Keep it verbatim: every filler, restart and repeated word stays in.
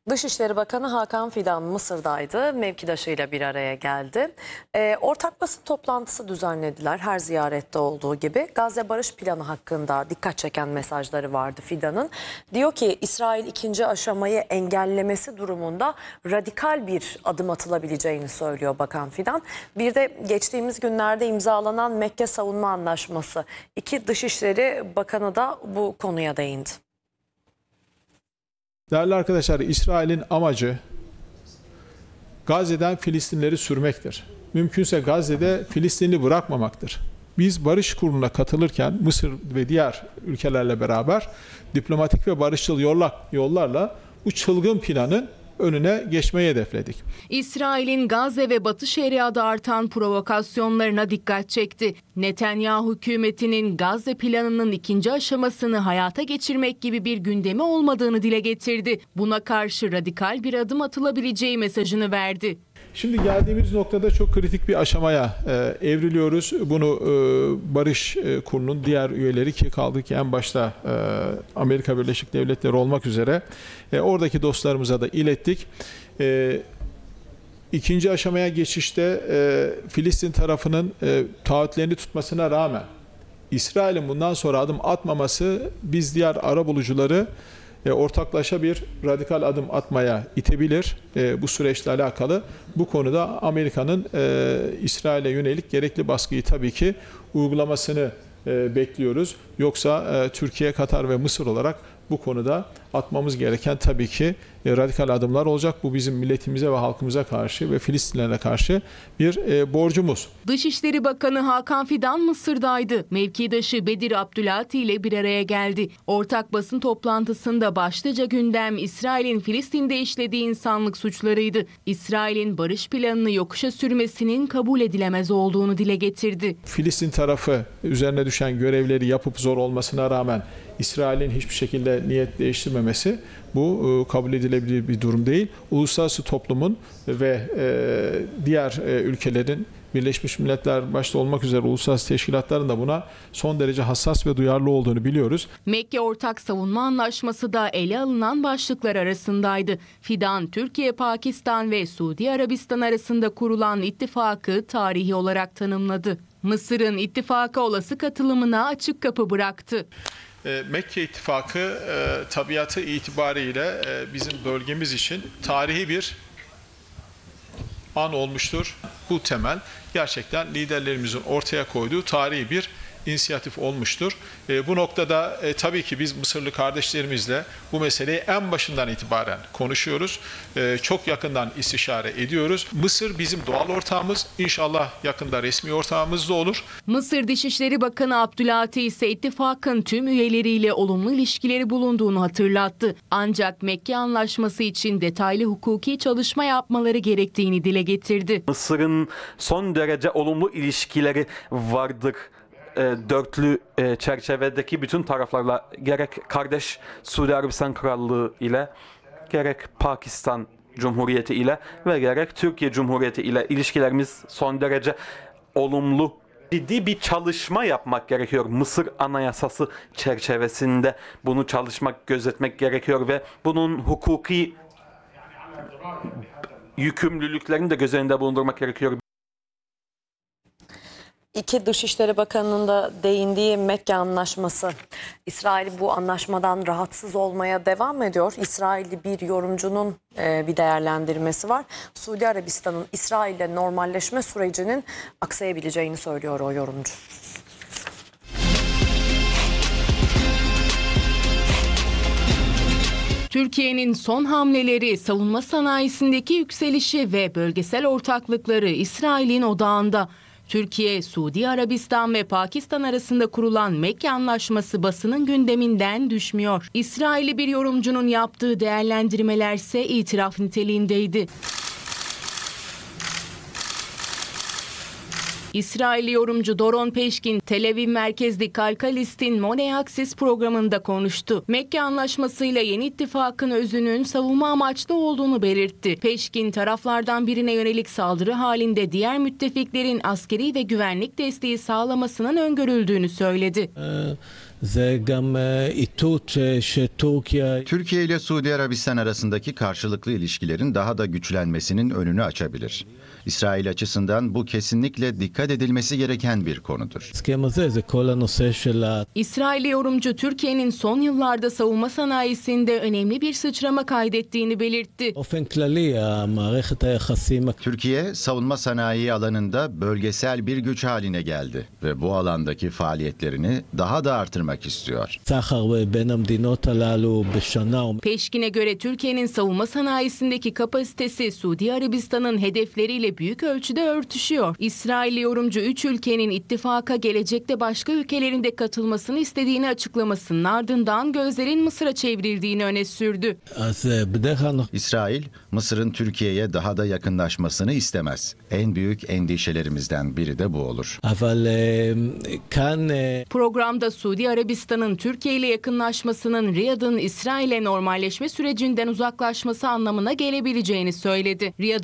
Dışişleri Bakanı Hakan Fidan Mısır'daydı. Mevkidaşıyla bir araya geldi. E, ortak basın toplantısı düzenlediler. Her ziyarette olduğu gibi. Gazze Barış Planı hakkında dikkat çeken mesajları vardı Fidan'ın. Diyor ki İsrail ikinci aşamayı engellemesi durumunda radikal bir adım atılabileceğini söylüyor Bakan Fidan. Bir de geçtiğimiz günlerde imzalanan Mekke Savunma Anlaşması. İki Dışişleri Bakanı da bu konuya değindi. Değerli arkadaşlar, İsrail'in amacı Gazze'den Filistinleri sürmektir. Mümkünse Gazze'de Filistinli bırakmamaktır. Biz barış kuruluna katılırken Mısır ve diğer ülkelerle beraber diplomatik ve barışçıl yollarla bu çılgın planın önüne geçmeyi hedefledik. İsrail'in Gazze ve Batı Şeria'da artan provokasyonlarına dikkat çekti. Netanyahu hükümetinin Gazze planının ikinci aşamasını hayata geçirmek gibi bir gündemi olmadığını dile getirdi. Buna karşı radikal bir adım atılabileceği mesajını verdi. Şimdi geldiğimiz noktada çok kritik bir aşamaya e, evriliyoruz. Bunu e, Barış e, Kurulu'nun diğer üyeleri, ki kaldı ki en başta e, Amerika Birleşik Devletleri olmak üzere e, oradaki dostlarımıza da ilettik. E, ikinci aşamaya geçişte e, Filistin tarafının e, taahhütlerini tutmasına rağmen İsrail'in bundan sonra adım atmaması biz diğer arabulucuları E, ortaklaşa bir radikal adım atmaya itebilir. E, bu süreçle alakalı bu konuda Amerika'nın e, İsrail'e yönelik gerekli baskıyı tabii ki uygulamasını e, bekliyoruz. Yoksa e, Türkiye, Katar ve Mısır olarak bu konuda atmamız gereken tabii ki e, radikal adımlar olacak. Bu bizim milletimize ve halkımıza karşı ve Filistinlere karşı bir e, borcumuz. Dışişleri Bakanı Hakan Fidan Mısır'daydı. Mevkidaşı Bedir Abdülati ile bir araya geldi. Ortak basın toplantısında başlıca gündem İsrail'in Filistin'de işlediği insanlık suçlarıydı. İsrail'in barış planını yokuşa sürmesinin kabul edilemez olduğunu dile getirdi. Filistin tarafı üzerine düşen görevleri yapıp zor olmasına rağmen İsrail'in hiçbir şekilde niyet değiştirmemesi bu kabul edilebilir bir durum değil. Uluslararası toplumun ve diğer ülkelerin, Birleşmiş Milletler başta olmak üzere uluslararası teşkilatların da buna son derece hassas ve duyarlı olduğunu biliyoruz. Mekke Ortak Savunma Anlaşması da ele alınan başlıklar arasındaydı. Fidan, Türkiye, Pakistan ve Suudi Arabistan arasında kurulan ittifakı tarihi olarak tanımladı. Mısır'ın ittifaka olası katılımına açık kapı bıraktı. Mekke İttifakı e, tabiatı itibariyle e, bizim bölgemiz için tarihi bir an olmuştur. Bu temel gerçekten liderlerimizin ortaya koyduğu tarihi bir inisiyatif olmuştur. E, bu noktada e, tabii ki biz Mısırlı kardeşlerimizle bu meseleyi en başından itibaren konuşuyoruz. E, çok yakından istişare ediyoruz. Mısır bizim doğal ortağımız. İnşallah yakında resmi ortağımız da olur. Mısır Dışişleri Bakanı Abdülati ise ittifakın tüm üyeleriyle olumlu ilişkileri bulunduğunu hatırlattı. Ancak Mekke Anlaşması için detaylı hukuki çalışma yapmaları gerektiğini dile getirdi. Mısır'ın son derece olumlu ilişkileri vardır. Dörtlü çerçevedeki bütün taraflarla, gerek kardeş Suudi Arabistan Krallığı ile, gerek Pakistan Cumhuriyeti ile ve gerek Türkiye Cumhuriyeti ile ilişkilerimiz son derece olumlu. Ciddi bir çalışma yapmak gerekiyor. Mısır Anayasası çerçevesinde bunu çalışmak, gözetmek gerekiyor ve bunun hukuki yükümlülüklerini de göz önünde bulundurmak gerekiyor. İki Dışişleri Bakanı'nın da değindiği Mekke Anlaşması. İsrail bu anlaşmadan rahatsız olmaya devam ediyor. İsrailli bir yorumcunun e, bir değerlendirmesi var. Suudi Arabistan'ın İsrail'le normalleşme sürecinin aksayabileceğini söylüyor o yorumcu. Türkiye'nin son hamleleri, savunma sanayisindeki yükselişi ve bölgesel ortaklıkları İsrail'in odağında. Türkiye, Suudi Arabistan ve Pakistan arasında kurulan Mekke Anlaşması basının gündeminden düşmüyor. İsrailli bir yorumcunun yaptığı değerlendirmeler ise itiraf niteliğindeydi. İsrailli yorumcu Doron Peşkin, Tel Aviv merkezli Kalkalist'in Money Axis programında konuştu. Mekke Anlaşması'yla yeni ittifakın özünün savunma amaçlı olduğunu belirtti. Peşkin, taraflardan birine yönelik saldırı halinde diğer müttefiklerin askeri ve güvenlik desteği sağlamasının öngörüldüğünü söyledi. זה גם איתות שטורקיה Türkiye ile Suudi Arabistan arasındaki karşılıklı ilişkilerin daha da güçlenmesinin önünü açabilir. İsrail açısından bu kesinlikle dikkat edilmesi gereken bir konudur. ההסכם הזה זה כל הנושא של ה... İsrailli yorumcu Türkiye'nin son yıllarda savunma sanayisinde önemli bir sıçrama kaydettiğini belirtti. באופן כללי, המערכת היחסים Türkiye, savunma sanayi alanında bölgesel bir güç haline geldi ve bu alandaki faaliyetlerini daha da artırmak istiyor. הסחר בין המדינות הללו בשנה Peşkin'e göre Türkiye'nin savunma sanayisindeki kapasitesi Suudi Arabistan'ın hedefleriyle büyük ölçüde örtüşüyor. İsrailli yorumcu üç ülkenin ittifaka gelecekte başka ülkelerin de katılmasını istediğini açıklamasının ardından gözlerin Mısır'a çevrildiğini öne sürdü. אז בדרך כלל İsrail, Mısır'ın Türkiye'ye daha da yakınlaşmasını istemez. En büyük endişelerimizden biri de bu olur. אבל כאן Programda Suudi Arabistan'ın Türkiye ile yakınlaşmasının Riyad'ın İsrail'e normalleşme sürecinden uzaklaşması anlamına gelebileceğini söyledi. Riyad